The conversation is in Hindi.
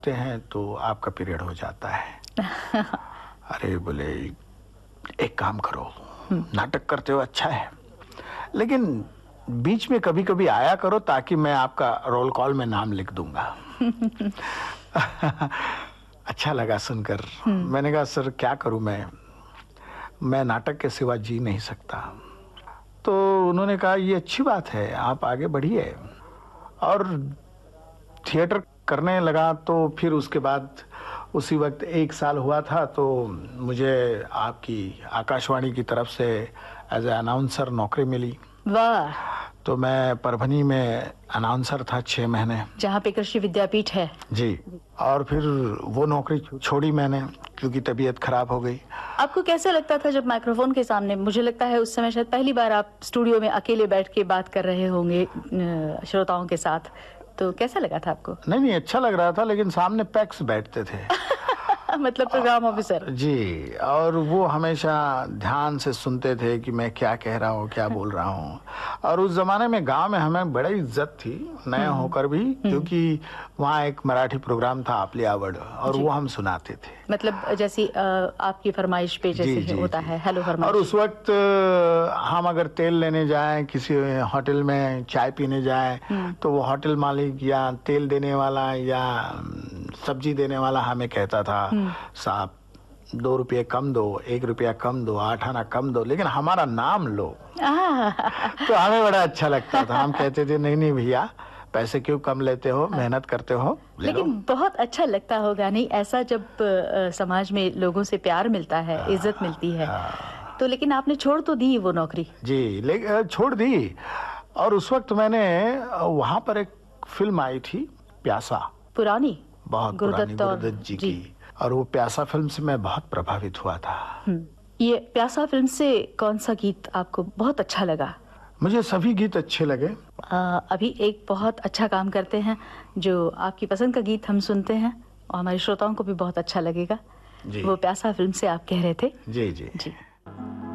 हैं तो आपका पीरियड हो जाता है। अरे बोले एक काम करो, नाटक करते हो अच्छा है, लेकिन बीच में कभी कभी आया करो ताकि मैं आपका रोल कॉल में नाम लिख दूंगा। अच्छा लगा सुनकर। मैंने कहा सर क्या करूं, मैं नाटक के सिवा जी नहीं सकता। तो उन्होंने कहा ये अच्छी बात है, आप आगे बढ़िए। और थिएटर करने लगा तो फिर उसके बाद उसी वक्त 1 साल हुआ था तो मुझे आपकी आकाशवाणी की तरफ से एज ए अनाउंसर नौकरी मिली। वाह। तो मैं परभनी में अनाउंसर था 6 महीने, जहाँ पे कृषि विद्यापीठ है। जी। और फिर वो नौकरी छोड़ी मैंने क्योंकि तबीयत खराब हो गई। आपको कैसे लगता था जब माइक्रोफोन के सामने? मुझे लगता है उस समय शायद पहली बार आप स्टूडियो में अकेले बैठ के बात कर रहे होंगे श्रोताओं के साथ, तो कैसा लगा था आपको? नहीं अच्छा लग रहा था, लेकिन सामने पैक्स बैठते थे। मतलब प्रोग्राम ऑफिसर। जी, और वो हमेशा ध्यान से सुनते थे कि मैं क्या कह रहा हूँ, क्या बोल रहा हूँ। और उस जमाने में गांव में हमें बड़ी इज्जत थी, नए होकर भी, क्योंकि वहाँ एक मराठी प्रोग्राम था आपली आवड, और वो हम सुनाते थे। मतलब जैसी आपकी फरमाइश पे जैसे होता है हेलो फरमाइश। और उस वक्त हम अगर तेल लेने जाएं, किसी होटल में चाय पीने जाएं, तो वो होटल मालिक या तेल देने वाला या सब्जी देने वाला हमें कहता था, साहब 2 रुपये कम दो, 1 रुपया कम दो, 8 आना कम दो, लेकिन हमारा नाम लो। तो हमें बड़ा अच्छा लगता था। हम कहते थे नहीं भैया, पैसे क्यों कम लेते हो, मेहनत करते हो, लेकिन बहुत अच्छा लगता होगा नहीं ऐसा जब समाज में लोगों से प्यार मिलता है, इज्जत मिलती है। तो लेकिन आपने छोड़ तो दी वो नौकरी? जी, लेकिन छोड़ दी। और उस वक्त मैंने वहां पर एक फिल्म आई थी प्यासा, पुरानी, बहुत पुरानी, गुरुदत्त जी की। और वो प्यासा फिल्म से मैं बहुत प्रभावित हुआ था। ये प्यासा फिल्म से कौन सा गीत आपको बहुत अच्छा लगा? मुझे सभी गीत अच्छे लगे। अभी एक बहुत अच्छा काम करते हैं, जो आपकी पसंद का गीत हम सुनते हैं और हमारे श्रोताओं को भी बहुत अच्छा लगेगा। वो प्यासा फिल्म से आप कह रहे थे। जी।